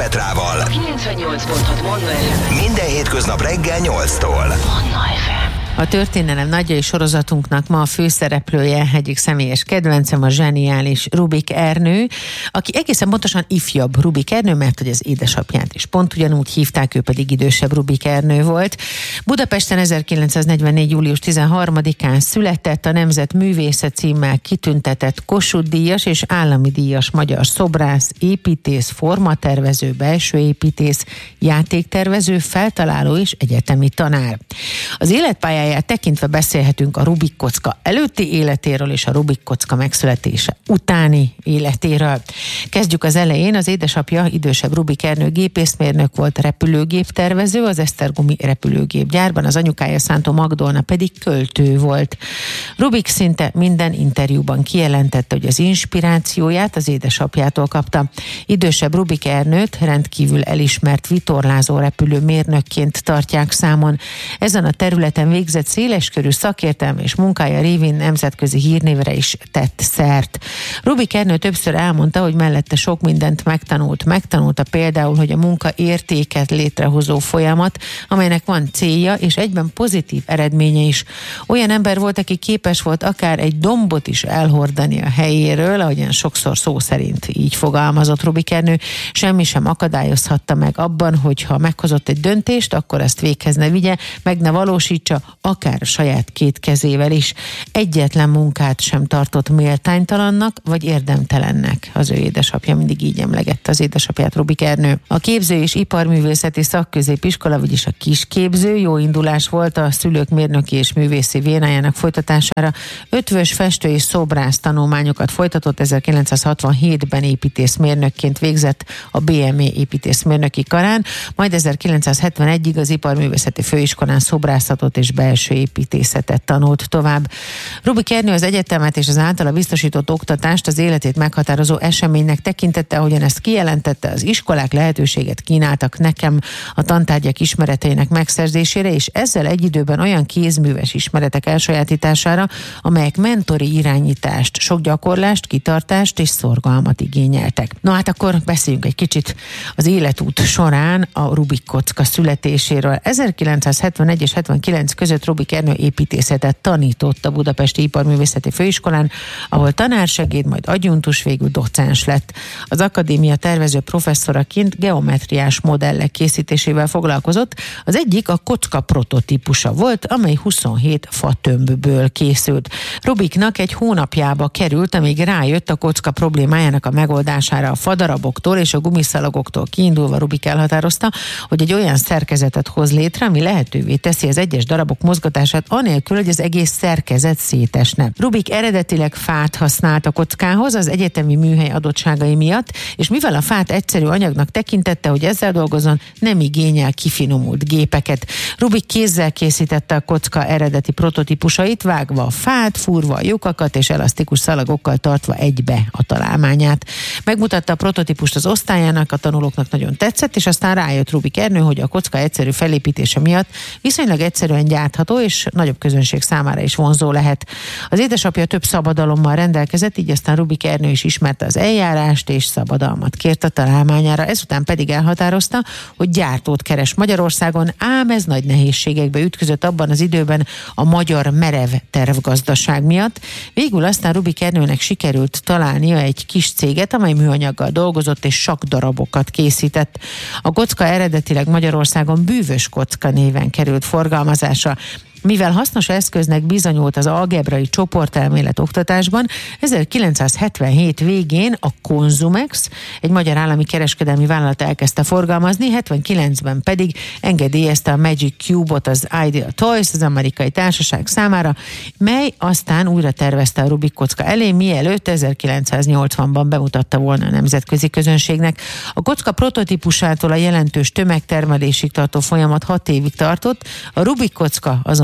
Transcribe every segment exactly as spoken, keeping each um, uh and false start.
Petrával. kilencvennyolc pont hat Manna ef em. Minden hétköznap reggel nyolctól. Manna ef em. A történelem nagyjai sorozatunknak ma a főszereplője, egyik személyes kedvencem, a zseniális Rubik Ernő, aki egészen pontosan ifjabb Rubik Ernő, mert hogy az édesapját is pont ugyanúgy hívták, ő pedig idősebb Rubik Ernő volt. Budapesten ezerkilencszáznegyvennégy. július tizenharmadikán született, a Nemzet Művésze címmel kitüntetett Kossuth-díjas és állami díjas magyar szobrász, építész, formatervező, belső építész, játéktervező, feltaláló és egyetemi tanár. Az életpályáját tekintve beszélhetünk a Rubik kocka előtti életéről és a Rubik kocka megszületése utáni életéről. Kezdjük az elején. Az édesapja, idősebb Rubik Ernő gépészmérnök volt, repülőgéptervező az Esztergomi repülőgépgyárban, az anyukája Szántó Magdolna pedig költő volt. Rubik szinte minden interjúban kijelentette, hogy az inspirációját az édesapjától kapta. Idősebb Rubik Ernőt rendkívül elismert vitorlázó repülőmérnökként tartják számon. Ezen a területen végzett széleskörű szakértelme és munkája révén nemzetközi hírnévre is tett szert. Rubik Ernő többször elmondta, hogy mellette sok mindent megtanult. Megtanulta például, hogy a munka értéket létrehozó folyamat, amelynek van célja és egyben pozitív eredménye is. Olyan ember volt, aki képes volt akár egy dombot is elhordani a helyéről, ahogyan sokszor szó szerint így fogalmazott Rubik Ernő. Semmi sem akadályozhatta meg abban, hogyha meghozott egy döntést, akkor ezt véghez ne vigye, meg ne valósítsa, akár saját két kezével is. Egyetlen munkát sem tartott méltánytalannak vagy érdemtelennek. Az ő édesapja mindig így emlegette az édesapját, Rubik Ernő. A képző és iparművészeti szakközépiskola, vagyis a kisképző jó indulás volt a szülők mérnöki és művészi vénájának folytatására. Ötvös festő és szobrász tanulmányokat folytatott, ezerkilencszázhatvanhétben építészmérnökként végzett a bé em é építészmérnöki karán, majd ezerkilencszázhetvenegyig az iparművészeti főiskolán szobrászatot és belső építészetet tanult tovább. Rubik Ernő az egyetemet és az általa biztosított oktatást az életét meghatározó eseménynek tekintette, ahogyan ezt kijelentette, az iskolák lehetőséget kínáltak nekem a tantárgyak ismereteinek megszerzésére, és ezzel egy időben olyan kézműves ismeretek elsajátítására, amelyek mentori irányítást, sok gyakorlást, kitartást és szorgalmat igényeltek. No hát akkor beszéljünk egy kicsit az életút során a Rubik kocka születéséről. ezerkilencszázhetvenegy és hetvenkilenc között Rubik Ernő építészetet tanított a Budapesti Iparművészeti Főiskolán, ahol tanársegéd, majd adjunktus, végül docens lett. Az akadémia tervező professzoraként geometriás modellek készítésével foglalkozott. Az egyik a kocka prototípusa volt, amely huszonhét fatömbből készült. Rubiknak egy hónapjába került, amíg rájött a kocka problémájának a megoldására. A fadaraboktól és a gumiszalagoktól kiindulva Rubik elhatározta, hogy egy olyan szerkezetet hoz létre, ami lehetővé teszi az egyes darabok mozgatását anélkül, hogy az egész szerkezet szétesne. Rubik eredetileg fát használt a kockához az egyetemi műhely adottságai miatt, és mivel a fát egyszerű anyagnak tekintette, hogy ezzel dolgozzon, nem igényel kifinomult gépeket. Rubik kézzel készítette a kocka eredeti prototípusait, vágva a fát, fúrva a lyukakat és elasztikus szalagokkal tartva egybe a találmányát. Megmutatta a prototípust az osztályának, a tanulóknak nagyon tetszett, és aztán rájött Rubik Ernő, hogy a kocka egyszerű felépítése miatt viszonylag egyszerűen gyártható, és nagyobb közönség számára is vonzó lehet. Az édesapja több szabadalommal rendelkezett, így aztán Rubik Ernő is ismerte az eljárást, és szabadalmat kért a találmányára. Ezután pedig elhatározta, hogy gyártót keres Magyarországon, ám ez nagy nehézségekbe ütközött abban az időben a magyar merev tervgazdaság miatt. Végül aztán Rubik Ernőnek sikerült találnia egy kis céget, amely műanyaggal dolgozott és sakkdarabokat készített. A kocka eredetileg Magyarországon bűvös kocka néven került forgalmazásra. Mivel hasznos eszköznek bizonyult az algebrai csoportelmélet oktatásban, ezerkilencszázhetvenhét végén a Konzumex, egy magyar állami kereskedelmi vállalat elkezdte forgalmazni, hetvenkilencben pedig engedélyezte a Magic Cube-ot az Ideal Toys, az amerikai társaság számára, mely aztán újra tervezte a Rubik kocka elé, mielőtt ezerkilencszáznyolcvanban bemutatta volna a nemzetközi közönségnek. A kocka prototípusától a jelentős tömegtermelésig tartó folyamat hat évig tartott, a Rubik kocka azon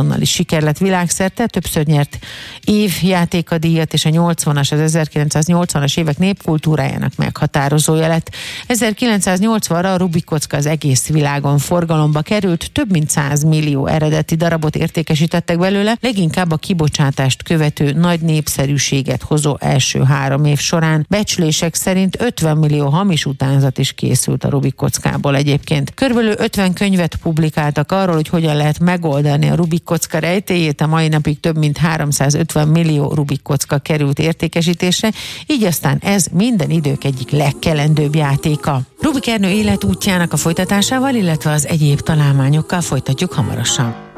azonnali siker lett világszerte, többször nyert év játékadíjat, és a nyolcvanas, az ezerkilencszáznyolcvanas évek népkultúrájának meghatározója lett. ezerkilencszáznyolcvanra a Rubik kocka az egész világon forgalomba került, több mint száz millió eredeti darabot értékesítettek belőle, leginkább a kibocsátást követő nagy népszerűséget hozó első három év során. Becslések szerint ötven millió hamis utánzat is készült a Rubik kockából egyébként. Körülbelül ötven könyvet publikáltak arról, hogy hogyan lehet megoldani a Rubik kocka rejtélyét, a mai napig több mint háromszázötven millió Rubik kocka került értékesítésre, így aztán ez minden idők egyik legkelendőbb játéka. Rubik Ernő életútjának a folytatásával, illetve az egyéb találmányokkal folytatjuk hamarosan.